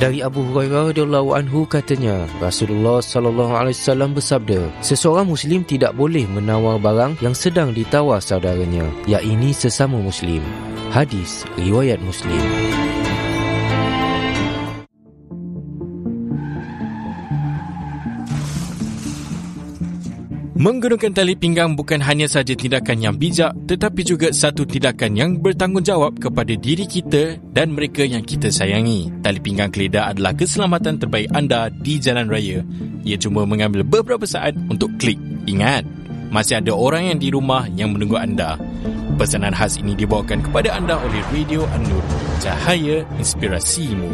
Dari Abu Hurairah radhiyallahu anhu katanya, Rasulullah sallallahu alaihi wasallam bersabda, seseorang muslim tidak boleh menawar barang yang sedang ditawar saudaranya, iaitu sesama muslim. Hadis riwayat Muslim. Menggunakan tali pinggang bukan hanya sahaja tindakan yang bijak, tetapi juga satu tindakan yang bertanggungjawab kepada diri kita dan mereka yang kita sayangi. Tali pinggang keledar adalah keselamatan terbaik anda di jalan raya. Ia cuma mengambil beberapa saat untuk klik. Ingat, masih ada orang yang di rumah yang menunggu anda. Pesanan khas ini dibawakan kepada anda oleh Radio An-Nur, cahaya inspirasimu.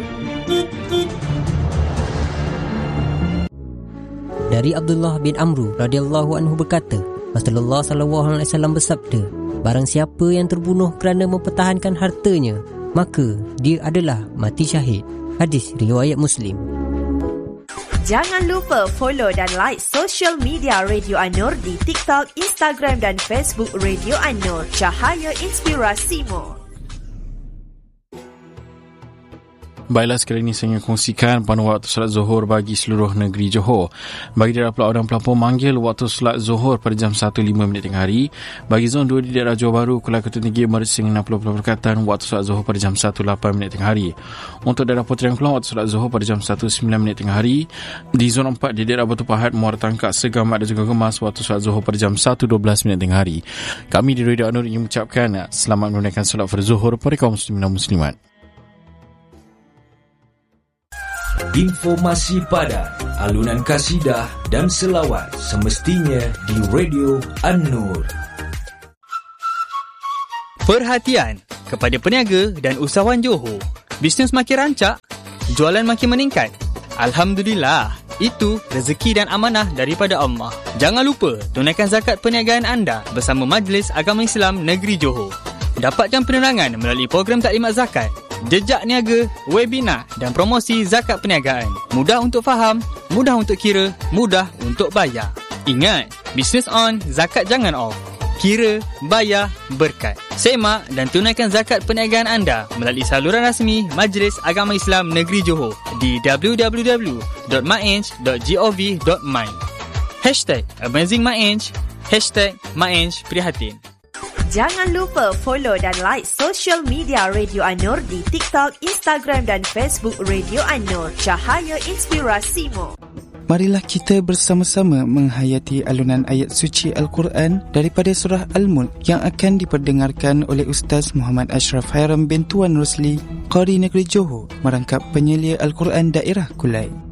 Dari Abdullah bin Amru radhiyallahu anhu berkata, Rasulullah sallallahu alaihi wasallam bersabda, barang siapa yang terbunuh kerana mempertahankan hartanya, maka dia adalah mati syahid. Hadis riwayat Muslim. Jangan lupa follow dan like social media Radio An-Nur di TikTok, Instagram dan Facebook Radio An-Nur, cahaya inspirasimu. Baiklah, sekali ini saya ingin kongsikan pada waktu solat Zuhur bagi seluruh negeri Johor. Bagi daerah Pulau dan Pelampung manggil waktu solat Zuhur pada jam 1.05 tengah hari. Bagi zon 2 di daerah Johor Bahru, Kuala Ketua Tinggi, Mersing 60 Perkatan waktu solat Zuhur pada jam 1.08 tengah hari. Untuk daerah Putera Kelang waktu solat Zuhur pada jam 1.09 tengah hari. Di zon 4 di daerah Batu Pahat, Muara Tangkak, Segamat dan juga Gemas waktu solat Zuhur pada jam 1.12 tengah hari. Kami di Radio An-Nur ingin mengucapkan selamat menunaikan solat fardu Zuhur pada kaum muslimin dan muslimat. Informasi padat, alunan kasidah dan selawat semestinya di Radio An-Nur. Perhatian kepada peniaga dan usahawan Johor. Bisnes makin rancak, jualan makin meningkat. Alhamdulillah, itu rezeki dan amanah daripada Allah. Jangan lupa tunaikan zakat perniagaan anda bersama Majlis Agama Islam Negeri Johor. Dapatkan penerangan melalui program taklimat zakat, jejak niaga, webinar dan promosi zakat perniagaan. Mudah untuk faham, mudah untuk kira, mudah untuk bayar. Ingat, bisnes on, zakat jangan off. Kira, bayar, berkat. Semak dan tunaikan zakat perniagaan anda melalui saluran rasmi Majlis Agama Islam Negeri Johor di www.maenj.gov.my. #AmazingMaenj, #MaenjPrihatin. Jangan lupa follow dan like social media Radio An-Nur di TikTok, Instagram dan Facebook Radio An-Nur, cahaya inspirasimu. Marilah kita bersama-sama menghayati alunan ayat suci Al-Quran daripada surah Al-Mulk yang akan diperdengarkan oleh Ustaz Muhammad Ashraf Hairam bin Tuan Rosli, Qari Negeri Johor, merangkap penyelia Al-Quran daerah Kulai.